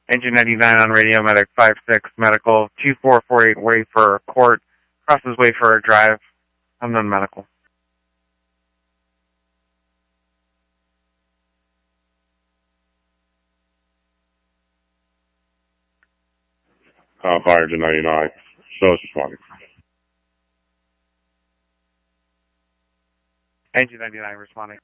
Engine 99 on radio, medic 56, medical 2448, wait for court, crosses Wayfarer Drive, unknown medical. Fire Engine 99, so it's responding. Engine 99 responding.